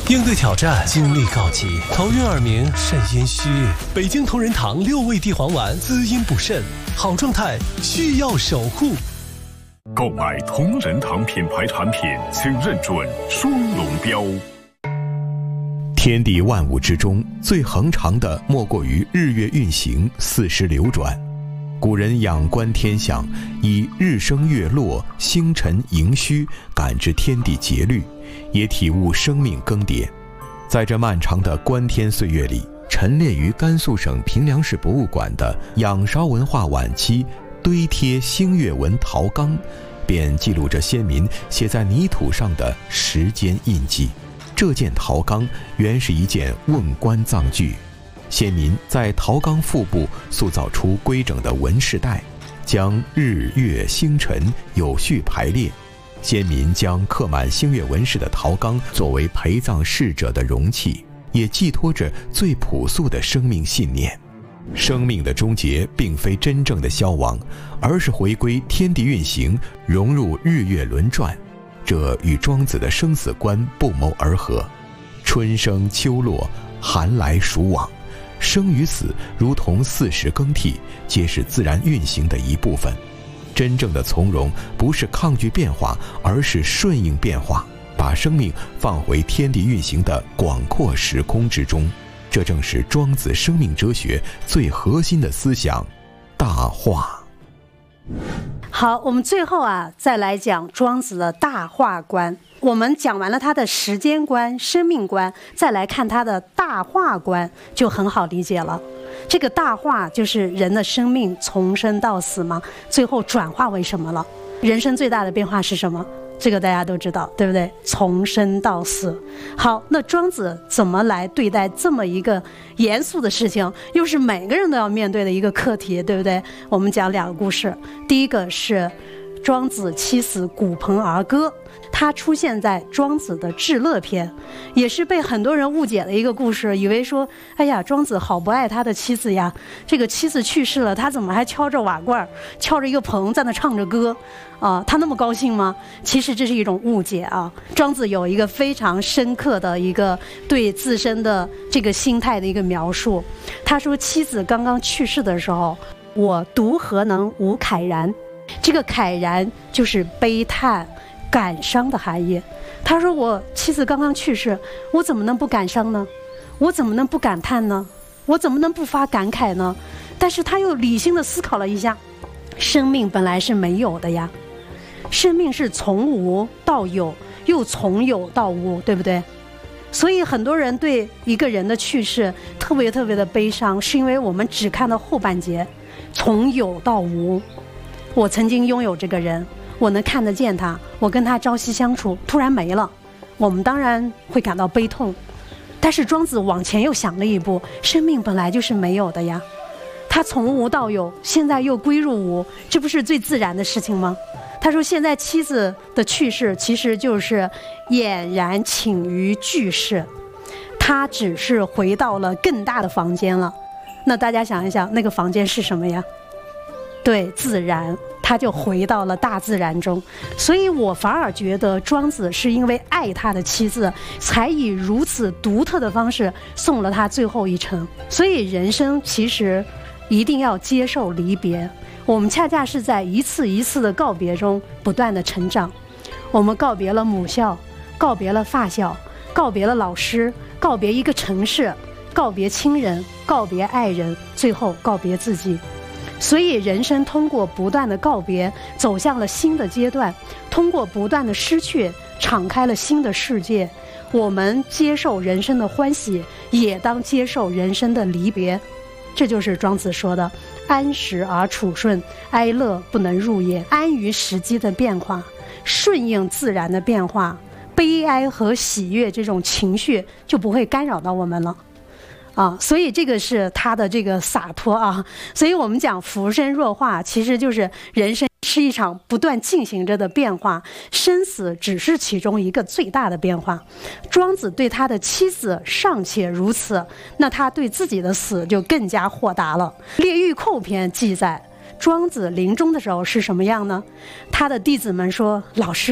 应对挑战，精力告急，头晕耳鸣，肾阴虚。北京同仁堂6味地黄丸，滋阴补肾，好状态需要守护。 购买同仁堂品牌产品，请认准双龙标。 天地万物之中，最恒长的莫过于日月运行，4时流转。古人仰观天象，以日升月落、星辰盈虚感知天地节律，也体悟生命更迭。在这漫长的观天岁月里，陈列于甘肃省平凉市博物馆的仰韶文化晚期堆贴星月纹陶缸，便记录着先民写在泥土上的时间印记。这件陶缸原是一件瓮棺葬具，先民在陶缸腹部塑造出规整的纹饰带，将日月星辰有序排列。先民将刻满星月纹饰的陶缸作为陪葬逝者的容器，也寄托着最朴素的生命信念。生命的终结并非真正的消亡，而是回归天地运行，融入日月轮转。这与庄子的生死观不谋而合。春生秋落，寒来暑往，生与死如同4时更替，皆是自然运行的一部分。真正的从容不是抗拒变化，而是顺应变化，把生命放回天地运行的广阔时空之中。这正是庄子生命哲学最核心的思想——大化。 好，我们最后再来讲庄子的大化观。我们讲完了他的时间观、生命观，再来看他的大化观，就很好理解了。这个大化就是人的生命从生到死嘛，最后转化为什么了？人生最大的变化是什么？这个大家都知道，对不对？从生到死。好，那庄子怎么来对待这么一个严肃的事情，又是每个人都要面对的一个课题，对不对？我们讲2个故事。第一个是庄子妻死骨盆而歌，它出现在庄子的至乐篇，也是被很多人误解的一个故事，以为说哎呀，庄子好不爱他的妻子呀，这个妻子去世了，他怎么还敲着瓦罐，敲着一个棚在那唱着歌他那么高兴吗？其实这是一种误解啊。庄子有一个非常深刻的一个对自身的这个心态的一个描述。他说妻子刚刚去世的时候，我独何能无慨然。这个慨然就是悲叹感伤的含义。他说我妻子刚刚去世，我怎么能不感伤呢？我怎么能不感叹呢？我怎么能不发感慨呢？但是他又理性的思考了一下，生命本来是没有的呀，生命是从无到有，又从有到无，对不对？所以很多人对一个人的去世特别的悲伤，是因为我们只看到后半截，从有到无。我曾经拥有这个人，我能看得见他，我跟他朝夕相处，突然没了，我们当然会感到悲痛。但是庄子往前又想了一步，生命本来就是没有的呀，他从无到有，现在又归入无，这不是最自然的事情吗？他说现在妻子的去世其实就是俨然寝于巨室，他只是回到了更大的房间了。那大家想一想，那个房间是什么呀？对，自然，他就回到了大自然中。所以我反而觉得庄子是因为爱他的妻子，才以如此独特的方式送了他最后一程。所以人生其实一定要接受离别，我们恰恰是在一次一次的告别中不断的成长。我们告别了母校，告别了发小，告别了老师，告别一个城市，告别亲人，告别爱人，最后告别自己。所以人生通过不断的告别走向了新的阶段，通过不断的失去敞开了新的世界。我们接受人生的欢喜，也当接受人生的离别。这就是庄子说的安时而处顺，哀乐不能入也。安于时机的变化，顺应自然的变化，悲哀和喜悦这种情绪就不会干扰到我们了所以这个是他的这个洒脱所以我们讲浮生若化，其实就是人生是一场不断进行着的变化，生死只是其中一个最大的变化。庄子对他的妻子尚且如此，那他对自己的死就更加豁达了。列御寇篇记载，庄子临终的时候是什么样呢？他的弟子们说，老师